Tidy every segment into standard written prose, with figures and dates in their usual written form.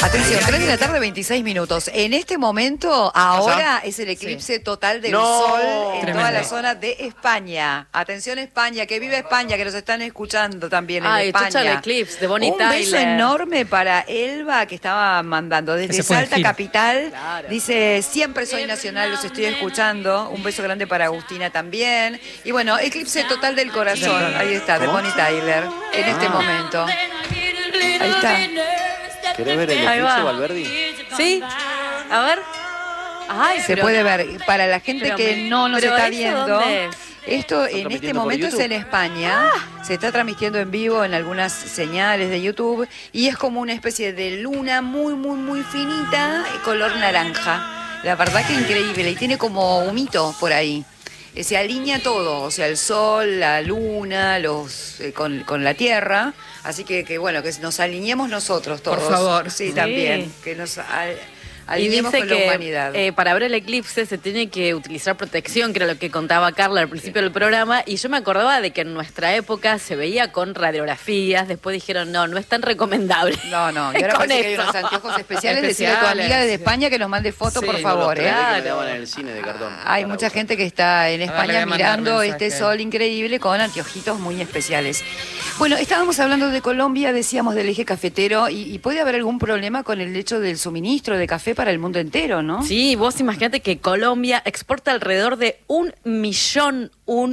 Atención, 3 de la tarde, 26 minutos. En este momento, ahora es el eclipse total del sol en toda la zona de España. Atención España, que vive España, que nos están escuchando también en España. Chucha el eclipse de Bonnie Un Tyler. beso enorme para Elba, que estaba mandando desde Salta Capital. Claro. Dice, siempre soy nacional, los estoy escuchando. Un beso grande para Agustina también. Y bueno, eclipse total del corazón. Ahí está, de Bonnie Tyler, en este momento. Ahí está. ¿Querés ver el eclipse, Valverdi? Sí, a ver. Ay, Se puede ver. Para la gente que no nos está viendo, ¿dónde es? esto en este momento es en España. Se está transmitiendo en vivo en algunas señales de YouTube y es como una especie de luna muy finita, color naranja. La verdad que increíble y tiene como humito por ahí. Se alinea todo, o sea, el sol, la luna, con la tierra. Así que bueno, que nos alineemos nosotros todos. Por favor. Sí, también. Que nos Y alineemos dice con la que humanidad. para ver el eclipse se tiene que utilizar protección, que era lo que contaba Carla al principio del programa, y yo me acordaba de que en nuestra época se veía con radiografías, después dijeron, no es tan recomendable. No, y ahora con parece que hay eso. unos anteojos especiales. Decirle a tu amiga desde España que nos mande foto, Sí, por no, favor. Que me daban en el cine de cartón. Hay mucha gente que está en ver, le España voy a mandar mirando mensaje. este sol increíble con anteojitos muy especiales. Bueno, estábamos hablando de Colombia, decíamos del eje cafetero, y puede haber algún problema con el hecho del suministro de café para el mundo entero, ¿no? Sí, vos imagínate que Colombia exporta alrededor de 1 millón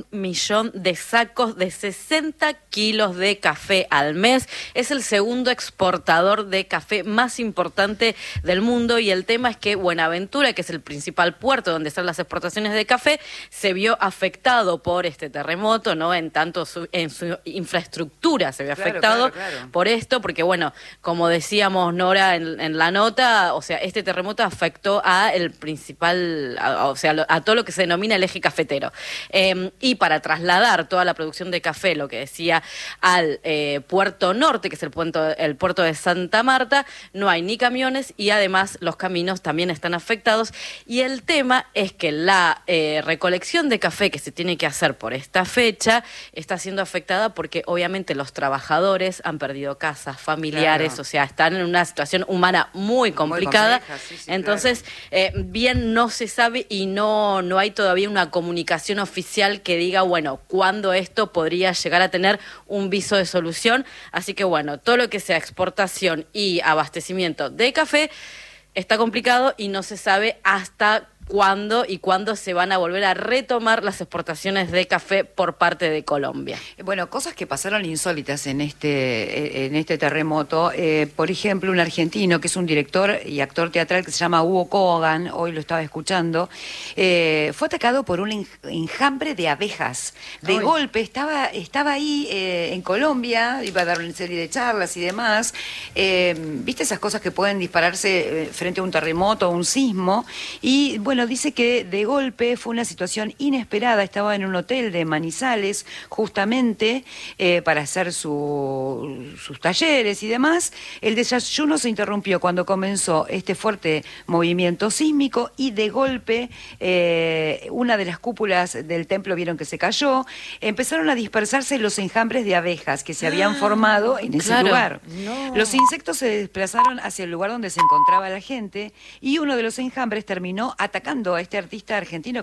de sacos de 60 kilos de café al mes. Es el segundo exportador de café más importante del mundo y el tema es que Buenaventura, que es el principal puerto donde están las exportaciones de café, se vio afectado por este terremoto, ¿no? En su infraestructura se vio afectado por esto, porque bueno, como decíamos Nora en la nota, o sea, este terremoto afectó a el principal, a todo lo que se denomina el eje cafetero. Y para trasladar toda la producción de café, lo que decía, al puerto norte, que es el puerto de Santa Marta, no hay ni camiones y además los caminos también están afectados. Y el tema es que la recolección de café que se tiene que hacer por esta fecha está siendo afectada porque obviamente los trabajadores han perdido casas, familiares, o sea, están en una situación humana muy complicada. Muy compleja, sí, entonces, bien no se sabe y no hay todavía una comunicación oficial que diga, bueno, cuándo esto podría llegar a tener un viso de solución. Así que bueno, todo lo que sea exportación y abastecimiento de café está complicado y no se sabe hasta cuándo se van a volver a retomar las exportaciones de café por parte de Colombia. Bueno, cosas que pasaron insólitas en este terremoto. Por ejemplo, un argentino que es un director y actor teatral que se llama Hugo Kogan, hoy lo estaba escuchando, fue atacado por un enjambre de abejas. De golpe, estaba ahí en Colombia, iba a dar una serie de charlas y demás. ¿Viste esas cosas que pueden dispararse frente a un terremoto o un sismo? Y bueno, dice que de golpe fue una situación inesperada. Estaba en un hotel de Manizales, justamente, para hacer sus talleres y demás. El desayuno se interrumpió cuando comenzó este fuerte movimiento sísmico y de golpe una de las cúpulas del templo vieron que se cayó. Empezaron a dispersarse los enjambres de abejas que se habían formado en ese lugar. No. Los insectos se desplazaron hacia el lugar donde se encontraba la gente y uno de los enjambres terminó atacando a este artista argentino